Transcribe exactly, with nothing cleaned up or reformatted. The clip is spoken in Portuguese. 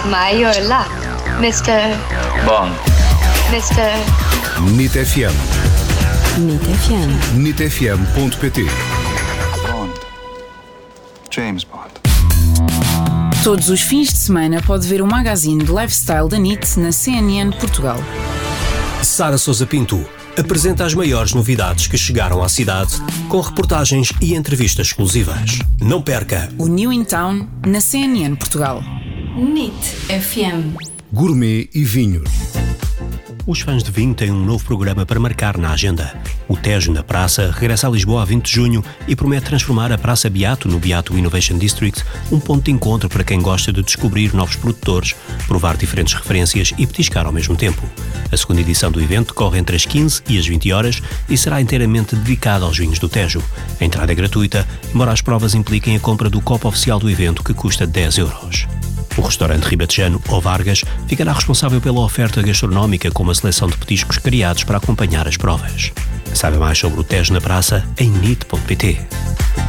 Maio lá, mister Bond. mister N I T F M. N I T F M. N I T F M ponto pt. Bond. James Bond. Todos os fins de semana pode ver o magazine de lifestyle da N I T na C N N Portugal. Sara Sousa Pinto apresenta as maiores novidades que chegaram à cidade, com reportagens e entrevistas exclusivas. Não perca O New in Town na C N N Portugal. N I T F M. Gourmet e vinhos. Os fãs de vinho têm um novo programa para marcar na agenda. O Tejo na Praça regressa a Lisboa a vinte de junho e promete transformar a Praça Beato no Beato Innovation District um ponto de encontro para quem gosta de descobrir novos produtores, provar diferentes referências e petiscar ao mesmo tempo. A segunda edição do evento corre entre as quinze e as vinte horas e será inteiramente dedicada aos vinhos do Tejo. A entrada é gratuita, embora as provas impliquem a compra do copo oficial do evento, que custa dez euros. O restaurante ribatejano O Vargas ficará responsável pela oferta gastronómica, com uma seleção de petiscos criados para acompanhar as provas. Saiba mais sobre o Tejo na Praça em N I T ponto pt.